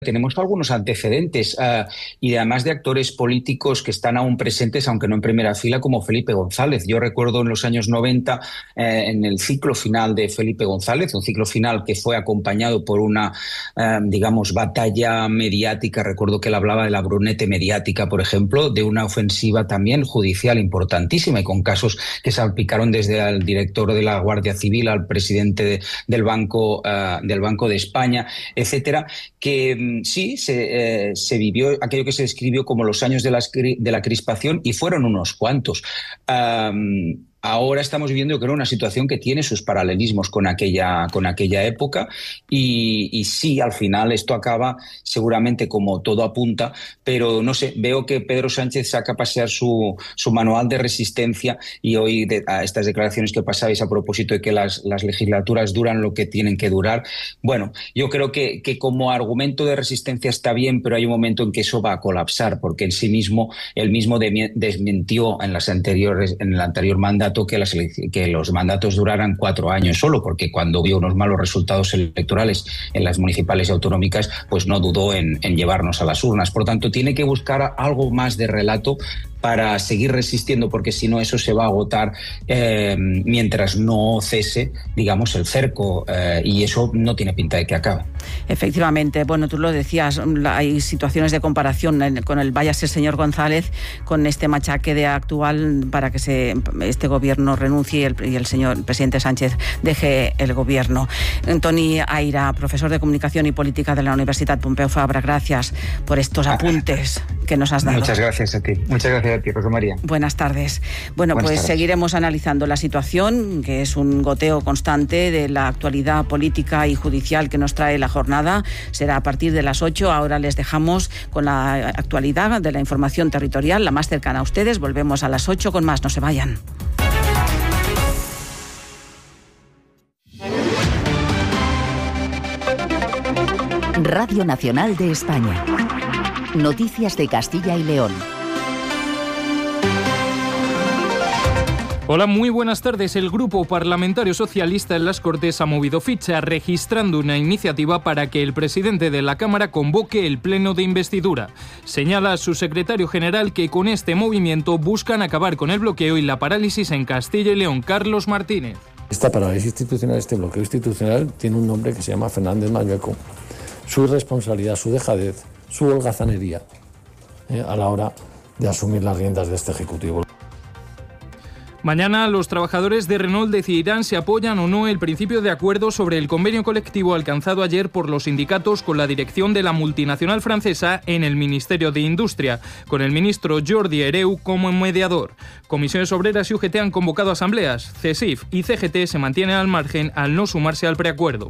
tenemos algunos antecedentes y además de actores políticos que están aún presentes, aunque no en primera fila, como Felipe González. Yo recuerdo en los años 90, en el ciclo final de Felipe González, un ciclo final que fue acompañado por una, digamos, batalla mediática. Recuerdo que él hablaba de la brunete mediática, por ejemplo, de una ofensiva también judicial importantísima y con casos que salpicaron desde el director de la Guardia Civil al presidente del Banco de España, etcétera, que sí, se vivió aquello que se describió como los años de la crispación y fueron unos cuantos. Ahora estamos viviendo, creo, una situación que tiene sus paralelismos con aquella época y sí, al final esto acaba seguramente como todo apunta, pero no sé, veo que Pedro Sánchez saca a pasear su manual de resistencia y hoy a estas declaraciones que pasabais a propósito de que las legislaturas duran lo que tienen que durar. Bueno, yo creo que como argumento de resistencia está bien, pero hay un momento en que eso va a colapsar, porque en sí mismo, él mismo desmintió en el anterior mandato que los mandatos duraran 4 años solo, porque cuando vio unos malos resultados electorales en las municipales y autonómicas, pues no dudó en llevarnos a las urnas. Por tanto, tiene que buscar algo más de relato para seguir resistiendo, porque si no eso se va a agotar mientras no cese, digamos, el cerco, y eso no tiene pinta de que acabe. Efectivamente, bueno, tú lo decías, hay situaciones de comparación con el váyase señor González, con este machaque de actual para que este gobierno renuncie y el señor presidente Sánchez deje el gobierno. Toni Aira, profesor de Comunicación y Política de la Universidad Pompeu Fabra, gracias por estos apuntes que nos has dado. Muchas gracias a ti. Muchas gracias a ti, Rosa María. Buenas tardes. Bueno, buenas tardes. Seguiremos analizando la situación, que es un goteo constante de la actualidad política y judicial que nos trae la jornada. Será a partir de las 8. Ahora les dejamos con la actualidad de la información territorial, la más cercana a ustedes. Volvemos a las 8 con más. No se vayan. Radio Nacional de España. Noticias de Castilla y León. Hola, muy buenas tardes. El Grupo Parlamentario Socialista en las Cortes ha movido ficha registrando una iniciativa para que el presidente de la Cámara convoque el pleno de investidura. Señala su secretario general que con este movimiento buscan acabar con el bloqueo y la parálisis en Castilla y León. Carlos Martínez. Esta parálisis institucional, este bloqueo institucional, tiene un nombre que se llama Fernández Mañueco. Su irresponsabilidad, su dejadez, su holgazanería a la hora de asumir las riendas de este Ejecutivo. Mañana los trabajadores de Renault decidirán si apoyan o no el principio de acuerdo sobre el convenio colectivo alcanzado ayer por los sindicatos con la dirección de la multinacional francesa en el Ministerio de Industria, con el ministro Jordi Hereu como mediador. Comisiones Obreras y UGT han convocado asambleas. CESIF y CGT se mantienen al margen al no sumarse al preacuerdo.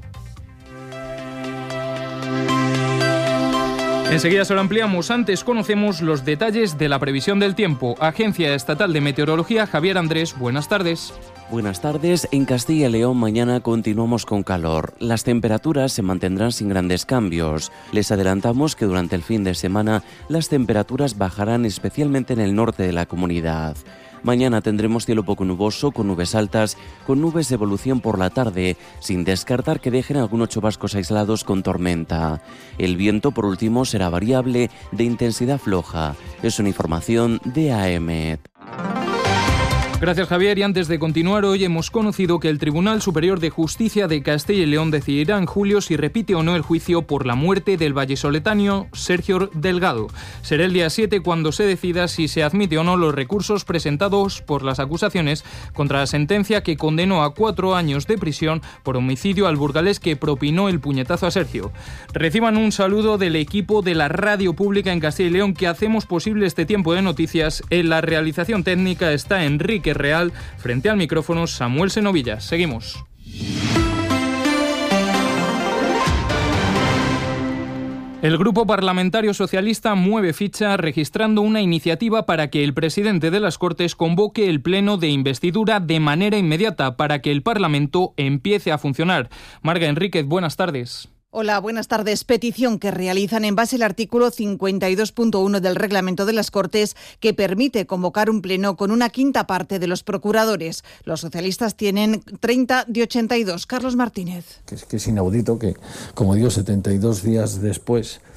Enseguida se lo ampliamos. Antes conocemos los detalles de la previsión del tiempo. Agencia Estatal de Meteorología, Javier Andrés, buenas tardes. Buenas tardes. En Castilla y León mañana continuamos con calor. Las temperaturas se mantendrán sin grandes cambios. Les adelantamos que durante el fin de semana las temperaturas bajarán especialmente en el norte de la comunidad. Mañana tendremos cielo poco nuboso, con nubes altas, con nubes de evolución por la tarde, sin descartar que dejen algunos chubascos aislados con tormenta. El viento, por último, será variable, de intensidad floja. Es una información de AEMET. Gracias, Javier. Y antes de continuar, hoy hemos conocido que el Tribunal Superior de Justicia de Castilla y León decidirá en julio si repite o no el juicio por la muerte del vallisoletano Sergio Delgado. Será el día 7 cuando se decida si se admite o no los recursos presentados por las acusaciones contra la sentencia que condenó a 4 años de prisión por homicidio al burgalés que propinó el puñetazo a Sergio. Reciban un saludo del equipo de la Radio Pública en Castilla y León que hacemos posible este tiempo de noticias. En la realización técnica está Enrique Real, frente al micrófono Samuel Senovillas. Seguimos. El Grupo Parlamentario Socialista mueve ficha registrando una iniciativa para que el presidente de las Cortes convoque el pleno de investidura de manera inmediata para que el Parlamento empiece a funcionar. Marga Enríquez, buenas tardes. Hola, buenas tardes. Petición que realizan en base al artículo 52.1 del Reglamento de las Cortes, que permite convocar un pleno con una quinta parte de los procuradores. Los socialistas tienen 30 de 82. Carlos Martínez. Que es inaudito que, como digo, 72 días después